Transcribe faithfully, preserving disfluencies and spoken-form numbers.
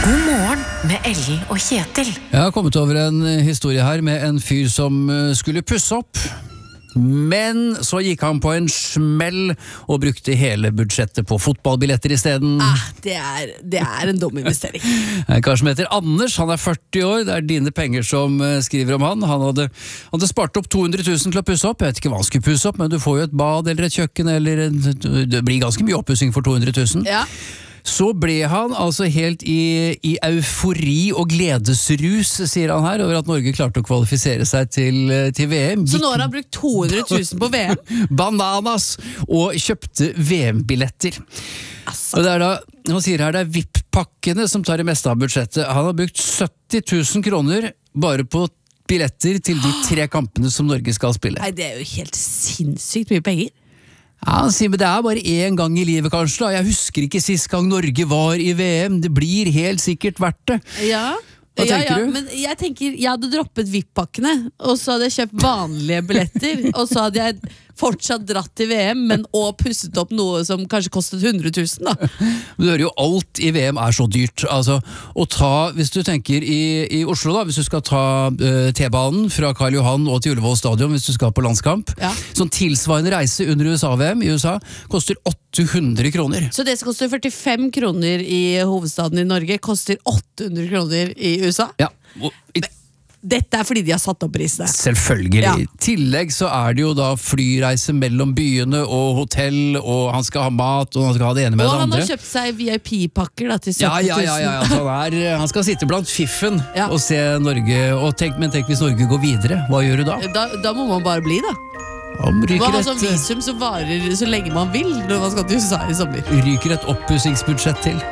God morgen med Ellen og Kjetil. Jeg har kommet over en historie her med en fyr som skulle pusse opp. Men så gikk han på en smell og brukte hele budsjettet på fotballbilletter i stedet. Ah, det, er, det er en dum investering. En kar som heter Anders, han er førti år, det er dine penger som skriver om han. Han hadde, hadde spart opp to hundre tusen til å pusse opp, jeg vet ikke hva han skulle pusse opp, men du får jo et bad eller et kjøkken, eller en, det blir ganske mye oppussing for to hundre tusen. Ja. Så ble han altså helt i, i eufori og gledesrus, sier han her, over at Norge klarte å kvalifisere seg til, til V M. Så nå har han brukt to hundre tusen på V M? Bananas! Og kjøpte V M-billetter. Altså. Og det er da, han sier her, det er V I P-pakkene som tar det meste av budsjettet. Han har brukt sytti tusen kroner bare på billetter til de tre kampene som Norge skal spille. Nei, det er jo helt sinnssykt mye penger. Ja, han sier, men det er bare én gang i livet kanskje da. Jeg husker ikke sist gang Norge var i V M. Det blir helt sikkert verdt det. Ja, Hva ja, tenker ja. du? Men jeg tenker, jeg hadde droppet V I P-pakkene, og så hadde jeg kjøpt vanlige billetter, og så hadde jeg fortsatt dratt til V M, men og pusset opp noe som kanskje kostet hundre tusen da. Men du hører jo, alt i V M er så dyrt. Altså, å ta, hvis du tenker i, i Oslo da, hvis du skal ta uh, T-banen fra Karl Johan og til Ullevål stadion, hvis du skal på landskamp, Ja. sånn tilsvarende reise under U S A-V M i U S A, koster åtte hundre kroner. Så det som koster førtifem kroner i hovedstaden i Norge, koster åtte hundre kroner i U S A. Ja, og i Dette er fordi de har satt opp prisene. selvfølgelig. Ja. I tillegg så er det jo da flyreise mellom byene og hotell, og han skal ha mat, og han skal ha det ene med Og det han andre. har kjøpt seg V I P-pakker da, til Ja, sytti ja, tusen. ja, ja, ja. Han, er, han skal sitte blant fiffen Ja. og se Norge, og tenk, men tenk hvis Norge går videre, hva gjør du da? Da, da må man bare bli da. Han Man ryker har et, sånn visum som varer så lenge man vil når man skal til U S A i sommer. ryker et oppussingsbudsjett til.